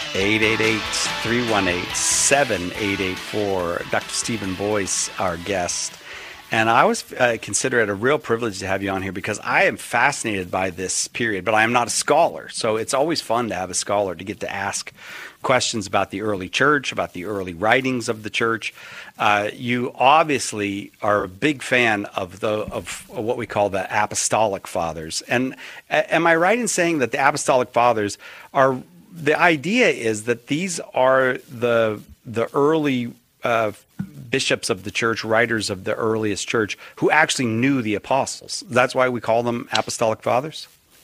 888-318-7884. Dr. Stephen Boyce, our guest. And I always consider it a real privilege to have you on here because I am fascinated by this period, but I am not a scholar. So it's always fun to have a scholar to get to ask questions about the early church, about the early writings of the church. You obviously are a big fan of what we call the Apostolic Fathers. And am I right in saying that the Apostolic Fathers are, the idea is that these are the early bishops of the church, writers of the earliest church, who actually knew the apostles. That's why we call them Apostolic Fathers?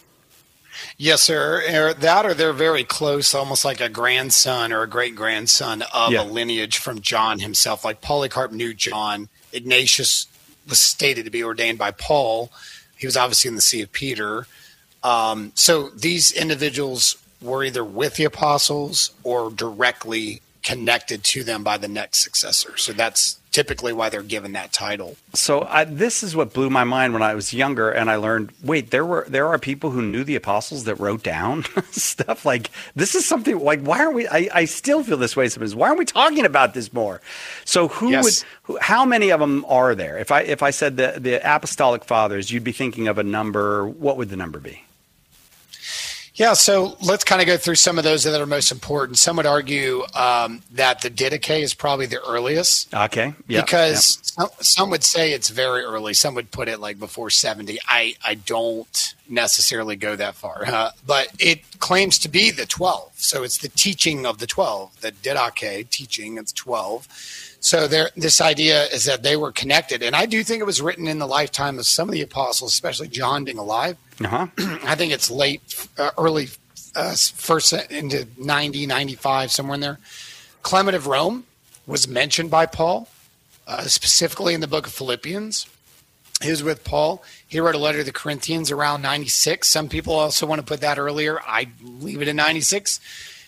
Yes, sir. That, or they're very close, almost like a grandson or a great-grandson of a lineage from John himself. Like Polycarp knew John. Ignatius was stated to be ordained by Paul. He was obviously in the See of Peter. So these individuals were either with the apostles or directly connected to them by the next successor. So that's typically why they're given that title. So this is what blew my mind when I was younger, and I learned, wait, there are people who knew the apostles that wrote down stuff. Like, this is something, like, why aren't we, I still feel this way sometimes. Why aren't we talking about this more? So how many of them are there? If I said the Apostolic Fathers, you'd be thinking of a number. What would the number be? Yeah, so let's kind of go through some of those that are most important. Some would argue that the Didache is probably the earliest. Okay, yeah. Because some would say it's very early. Some would put it like before 70. I don't necessarily go that far. But it claims to be the 12. So it's the teaching of the 12. The Didache teaching, it's 12. So this idea is that they were connected. And I do think it was written in the lifetime of some of the apostles, especially John being alive. Uh-huh. I think it's early first into 90, 95, somewhere in there. Clement of Rome was mentioned by Paul, specifically in the book of Philippians. He was with Paul. He wrote a letter to the Corinthians around 96. Some people also want to put that earlier. I leave it in 96.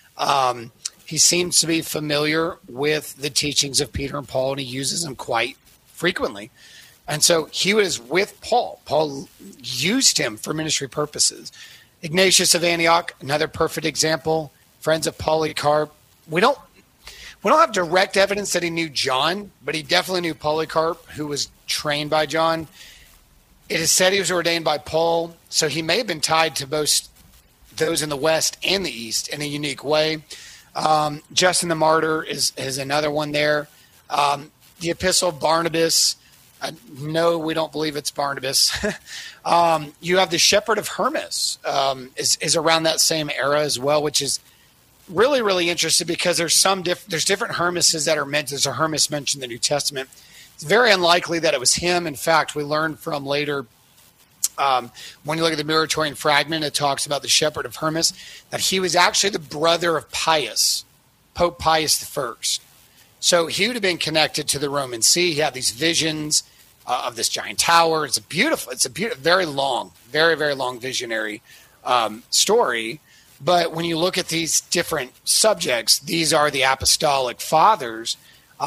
He seems to be familiar with the teachings of Peter and Paul, and he uses them quite frequently. And so he was with Paul. Paul used him for ministry purposes. Ignatius of Antioch, another perfect example. Friends of Polycarp. We don't have direct evidence that he knew John, but he definitely knew Polycarp, who was trained by John. It is said he was ordained by Paul, so he may have been tied to both those in the West and the East in a unique way. Justin the Martyr is another one there. The Epistle of Barnabas. No, we don't believe it's Barnabas. You have the Shepherd of Hermas is around that same era as well, which is really, really interesting because there's different Hermeses that are meant. There's a Hermas mentioned in the New Testament. It's very unlikely that it was him. In fact, we learned from later when you look at the Muratorian fragment, it talks about the Shepherd of Hermas, that he was actually the brother of Pius, Pope Pius I. So he would have been connected to the Roman See. He had these visions of this giant tower. It's a beautiful, very long, very, very long visionary story. But when you look at these different subjects, these are the Apostolic Fathers.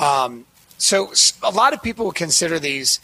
So a lot of people would consider these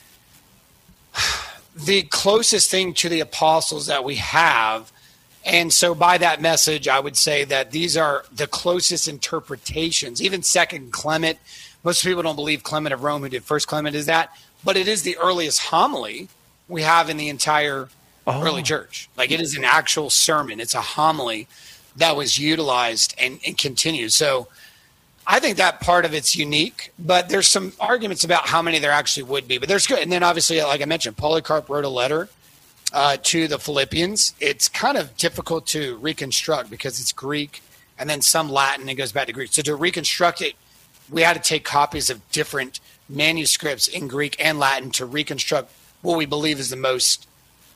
the closest thing to the apostles that we have. And so by that message, I would say that these are the closest interpretations. Even Second Clement, most people don't believe Clement of Rome, who did First Clement, is that. But it is the earliest homily we have in the entire early church. Like, it is an actual sermon. It's a homily that was utilized and continues. So I think that part of it's unique, but there's some arguments about how many there actually would be. But there's good. And then obviously, like I mentioned, Polycarp wrote a letter to the Philippians. It's kind of difficult to reconstruct because it's Greek and then some Latin. It goes back to Greek. So to reconstruct it, we had to take copies of different manuscripts in Greek and Latin to reconstruct what we believe is the most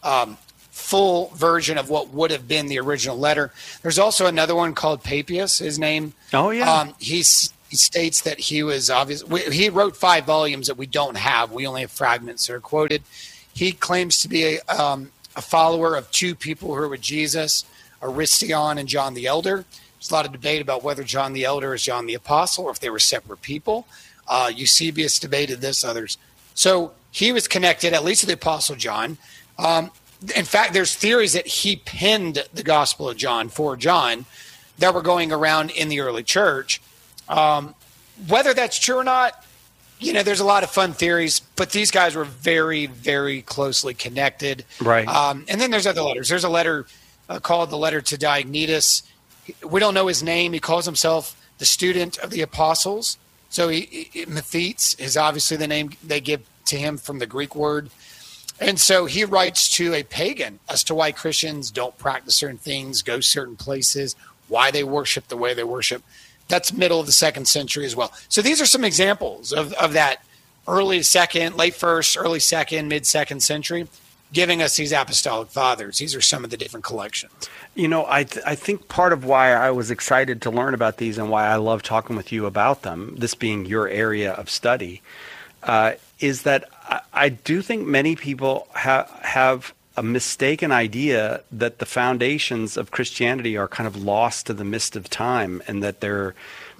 full version of what would have been the original letter. There's also another one called Papias, his name. Oh, yeah. He states that he was he wrote 5 volumes that we don't have. We only have fragments that are quoted. He claims to be a follower of 2 people who were with Jesus, Aristion and John the Elder. There's a lot of debate about whether John the Elder is John the Apostle or if they were separate people. Eusebius debated this, others. So he was connected, at least to the Apostle John. In fact, there's theories that he penned the Gospel of John for John. that were going around in the early church. Whether that's true or not, there's a lot of fun theories, but these guys were very, very closely connected. Right. And then there's other letters. There's a letter called the letter to Diognetus. We don't know his name. He calls himself the student of the apostles. So Methetes is obviously the name they give to him from the Greek word. And so he writes to a pagan as to why Christians don't practice certain things, go certain places, why they worship the way they worship. That's middle of the 2nd century as well. So these are some examples of that early 2nd, late 1st, early 2nd, mid 2nd century, giving us these apostolic fathers. These are some of the different collections. I think part of why I was excited to learn about these and why I love talking with you about them, this being your area of study, is that I do think many people have a mistaken idea that the foundations of Christianity are kind of lost to the mist of time, and that they're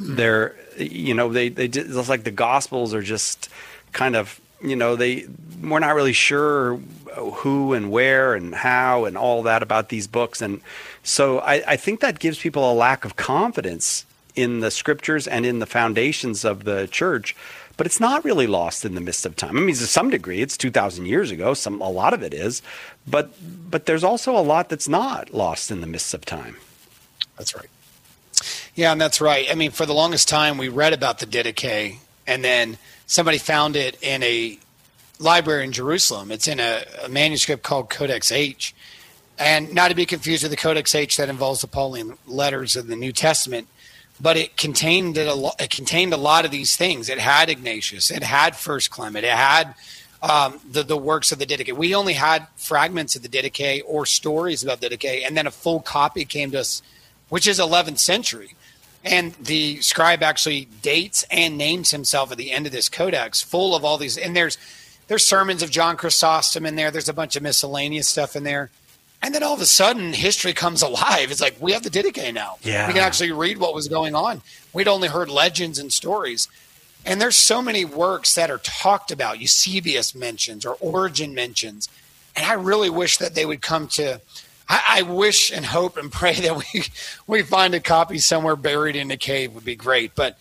it's like the Gospels are just kind of, we're not really sure who and where and how and all that about these books. And so I think that gives people a lack of confidence in the scriptures and in the foundations of the church. But it's not really lost in the midst of time. I mean, to some degree, it's 2,000 years ago. A lot of it is. But there's also a lot that's not lost in the midst of time. That's right. Yeah, and that's right. I mean, for the longest time, we read about the Didache, and then somebody found it in a library in Jerusalem. It's in a manuscript called Codex H. And not to be confused with the Codex H that involves the Pauline letters of the New Testament, but it contained a lot of these things. It had Ignatius. It had First Clement. It had the works of the Didache. We only had fragments of the Didache or stories about Didache, and then a full copy came to us, which is 11th century. And the scribe actually dates and names himself at the end of this codex, full of all these. And there's sermons of John Chrysostom in there. There's a bunch of miscellaneous stuff in there. And then all of a sudden, history comes alive. It's like, we have the Didache now. Yeah. We can actually read what was going on. We'd only heard legends and stories. And there's so many works that are talked about. Eusebius mentions or Origen mentions. And I really wish that they would come to – I wish and hope and pray that we find a copy somewhere buried in a cave would be great. But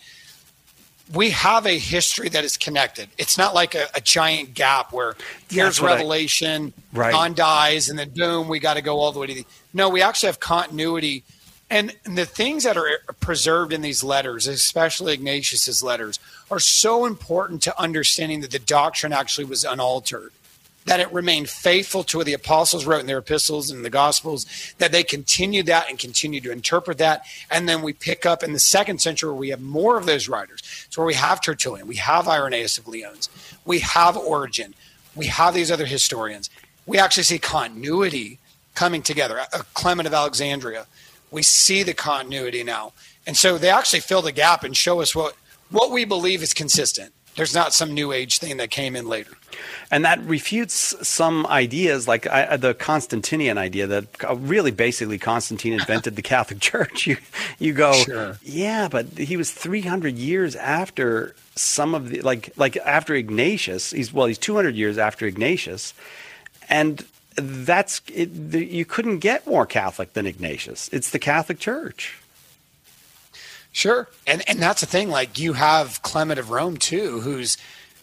we have a history that is connected. It's not like a giant gap where here's Revelation, John dies, and then boom, we got to go all the way to the – no, we actually have continuity. And the things that are preserved in these letters, especially Ignatius's letters, are so important to understanding that the doctrine actually was unaltered, that it remained faithful to what the apostles wrote in their epistles and the Gospels, that they continued that and continued to interpret that. And then we pick up in the 2nd century where we have more of those writers. So where we have Tertullian, we have Irenaeus of Lyons, we have Origen, we have these other historians. We actually see continuity coming together. Clement of Alexandria, we see the continuity now. And so they actually fill the gap and show us what we believe is consistent. There's not some new age thing that came in later. And that refutes some ideas like the Constantinian idea that really basically Constantine invented the Catholic Church. You go, sure. Yeah, but he was 300 years after some of the, like after Ignatius. He's 200 years after Ignatius. And that's it, you couldn't get more Catholic than Ignatius. It's the Catholic Church. Sure. And that's the thing. Like, you have Clement of Rome too, who's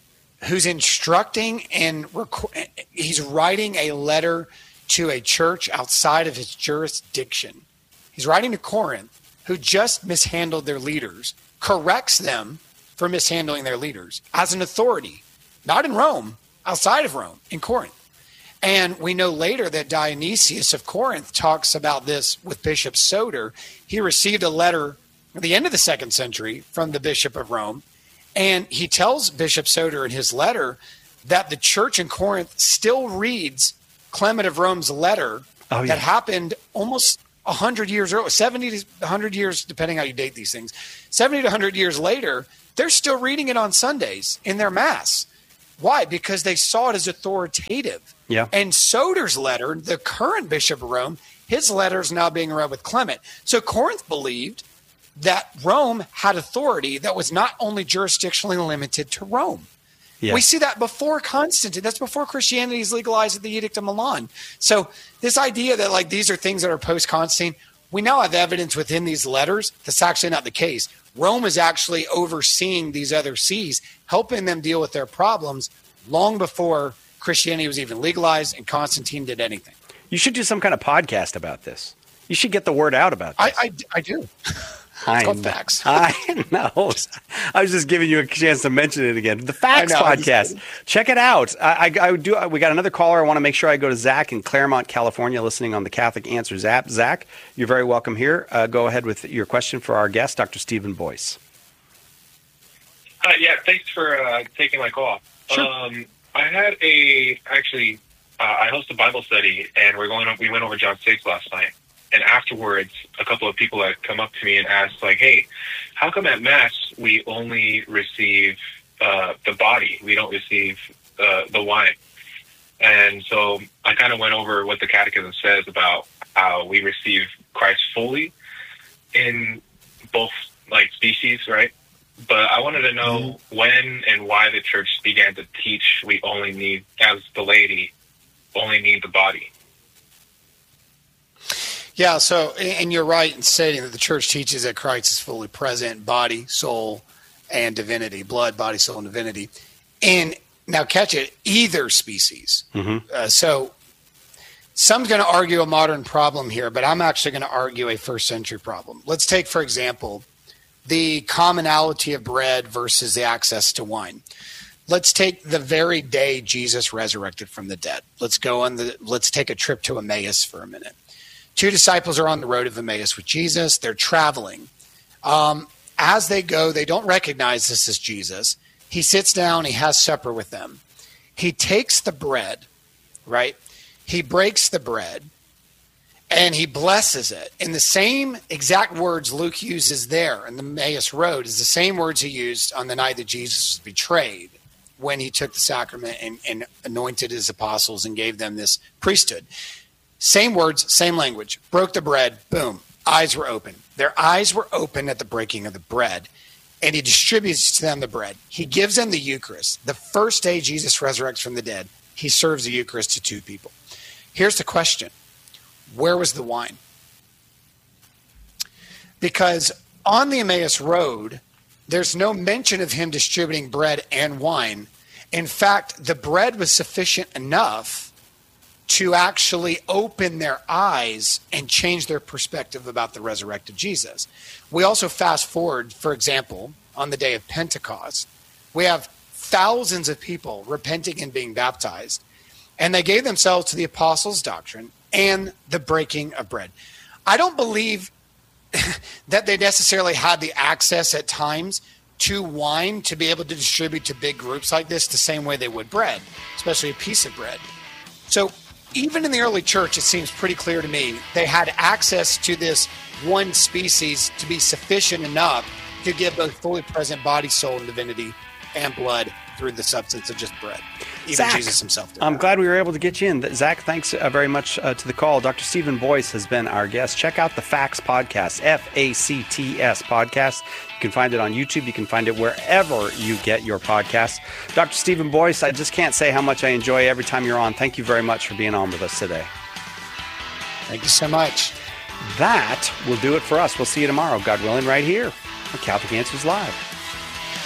instructing and he's writing a letter to a church outside of his jurisdiction. He's writing to Corinth, who just mishandled their leaders, corrects them for mishandling their leaders as an authority, not in Rome, outside of Rome, in Corinth. And we know later that Dionysius of Corinth talks about this with Bishop Soter. He received a letter at the end of the 2nd century from the Bishop of Rome. And he tells Bishop Soter in his letter that the church in Corinth still reads Clement of Rome's letter that happened almost 100 years earlier, 70 to 100 years, depending how you date these things. 70 to 100 years later, they're still reading it on Sundays in their Mass. Why? Because they saw it as authoritative. Yeah. And Soter's letter, the current Bishop of Rome, his letter is now being read with Clement. So Corinth believed that Rome had authority that was not only jurisdictionally limited to Rome. Yeah. We see that before Constantine. That's before Christianity is legalized at the Edict of Milan. So this idea that like these are things that are post-Constantine, We now have evidence within these letters that's actually not the case. Rome is actually overseeing these other sees, helping them deal with their problems long before Christianity was even legalized and Constantine did anything. You should do some kind of podcast about this. You should get the word out about this. I do. It's called Facts. I know. I was just giving you a chance to mention it again. The Facts podcast. Check it out. We got another caller. I want to make sure I go to Zach in Claremont, California, listening on the Catholic Answers app. Zach, you're very welcome here. Go ahead with your question for our guest, Dr. Stephen Boyce. Yeah, thanks for taking my call. Sure. I had I host a Bible study, and we went over John 6 last night. And afterwards, a couple of people had come up to me and asked, like, hey, how come at Mass we only receive the body? We don't receive the wine. And so I kind of went over what the Catechism says about how we receive Christ fully in both, like, species, right? But I wanted to know when and why the Church began to teach we only need, as the laity, only need the body. Yeah, so, and you're right in stating that the Church teaches that Christ is fully present, body, soul, and divinity, blood, body, soul, and divinity. And now catch it, either species. So some's going to argue a modern problem here, but I'm actually going to argue a first century problem. Let's take, for example, the commonality of bread versus the access to wine. Let's take the very day Jesus resurrected from the dead. Let's take a trip to Emmaus for a minute. 2 disciples are on the road of Emmaus with Jesus. They're traveling. As they go, they don't recognize this as Jesus. He sits down. He has supper with them. He takes the bread, right? He breaks the bread, and he blesses it. And the same exact words Luke uses there in the Emmaus Road is the same words he used on the night that Jesus was betrayed, when he took the sacrament and anointed his apostles and gave them this priesthood. Same words, same language. Broke the bread, boom, eyes were open. Their eyes were open at the breaking of the bread, and he distributes to them the bread. He gives them the Eucharist. The first day Jesus resurrects from the dead, he serves the Eucharist to 2 people. Here's the question. Where was the wine? Because on the Emmaus Road, there's no mention of him distributing bread and wine. In fact, the bread was sufficient enough to actually open their eyes and change their perspective about the resurrected Jesus. We also fast forward, for example, on the day of Pentecost, we have thousands of people repenting and being baptized, and they gave themselves to the apostles' doctrine and the breaking of bread. I don't believe that they necessarily had the access at times to wine to be able to distribute to big groups like this the same way they would bread, especially a piece of bread. So even in the early church, it seems pretty clear to me, they had access to this one species to be sufficient enough to give both fully present body, soul, and divinity and blood through the substance of just bread. Even Zach, Jesus himself did. I'm glad we were able to get you in. Zach, thanks very much to the call. Dr. Stephen Boyce has been our guest. Check out the Facts podcast, FACTS podcast. You can find it on YouTube. You can find it wherever you get your podcasts. Dr. Stephen Boyce, I just can't say how much I enjoy every time you're on. Thank you very much for being on with us today. Thank you so much. That will do it for us. We'll see you tomorrow, God willing, right here on Catholic Answers Live.